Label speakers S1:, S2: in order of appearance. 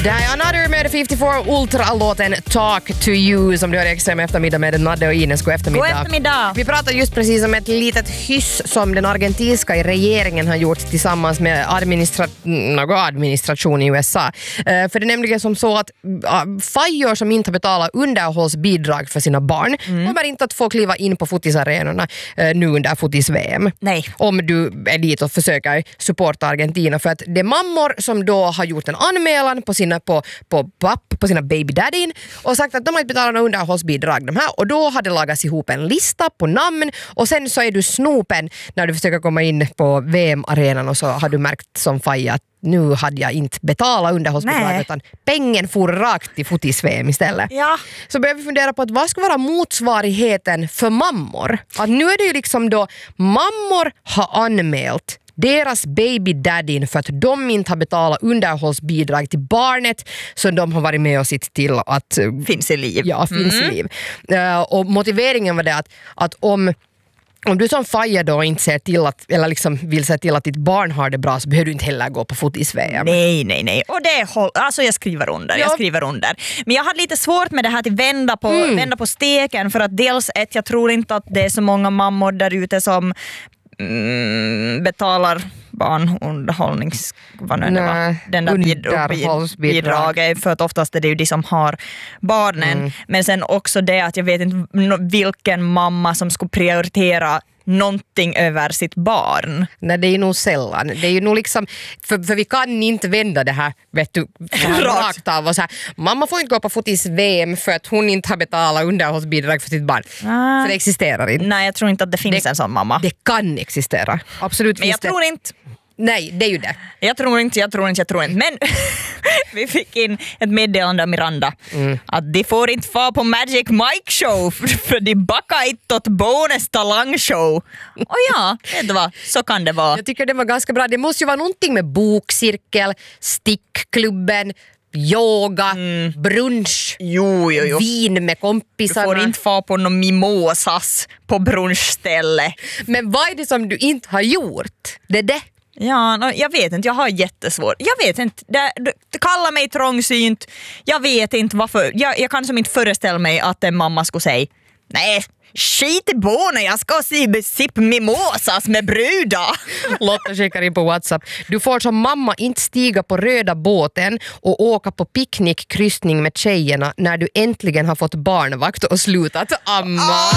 S1: Det här är Another med 54 Ultra-låten Talk to You som du har extra med eftermiddag med Nadde och Ines. God eftermiddag.
S2: God eftermiddag.
S1: Vi pratar just precis om ett litet hyss som den argentinska regeringen har gjort tillsammans med administration i USA. För det är nämligen som så att fajor som inte betalar underhållsbidrag för sina barn kommer inte att få kliva in på fotisarenorna nu under fotis-VM.
S2: Nej.
S1: Om du är dit och försöker supporta Argentina, för att det är mammor som då har gjort en anmälan på sina baby daddyn och sagt att de har inte betalat några underhållsbidrag de här, och då har det lagats ihop en lista på namn och sen så är du snopen när du försöker komma in på VM-arenan och så har du märkt som faja att nu hade jag inte betalat underhållsbidrag utan pengen for rakt till fotis-VM istället.
S2: Ja.
S1: Så börjar vi fundera på att vad ska vara motsvarigheten för mammor? Att nu är det ju liksom då mammor har anmält deras baby daddyn för att de inte har betalat underhållsbidrag till barnet som de har varit med och sitt till att
S2: finns i liv.
S1: Ja, finns i liv. Och motiveringen var det att om du som fajer då inte ser till att, eller liksom vill se till att ditt barn har det bra, så behöver du inte heller gå på fotis-VM.
S2: Nej. Och det alltså jag skriver under. Men jag har lite svårt med det här till vända på steken, för att dels jag tror inte att det är så många mammor där ute som betalar underhållsbidraget, för att oftast är det ju de som har barnen. Men sen också det att jag vet inte vilken mamma som skulle prioritera någonting över sitt barn.
S1: Nej, det är nog sällan. Det är ju nog liksom, för vi kan inte vända det här, vet du, rakt av och så här, mamma får inte gå på fotis-VM för att hon inte har betalat underhållsbidrag för sitt barn. För det existerar inte.
S2: Nej, jag tror inte att det finns en sån mamma.
S1: Det kan existera. Absolut.
S2: Men jag tror inte.
S1: Nej, det är ju det.
S2: Jag tror inte. Men vi fick in ett meddelande av Miranda att de får inte få på Magic Mike Show för de backar inte åt Bonus talangshow. Och ja, vet du vad? Så kan det vara.
S1: Jag tycker det var ganska bra. Det måste ju vara någonting med bokcirkel, stickklubben, yoga, brunch,
S2: Jo.
S1: vin med kompisarna.
S2: Du får inte få på någon mimosas på brunchställe.
S1: Men vad är det som du inte har gjort? Det är det.
S2: Ja, jag vet inte, jag har jättesvårt. Jag vet inte, det kallar mig trångsynt. Jag vet inte varför. Jag kan som inte föreställa mig att en mamma skulle säga nej, skit i båna, jag ska sippa mimosas med brudar.
S1: Lotta skickar in på WhatsApp. Du får som mamma inte stiga på röda båten och åka på picknickkryssning med tjejerna när du äntligen har fått barnvakt och slutat amma.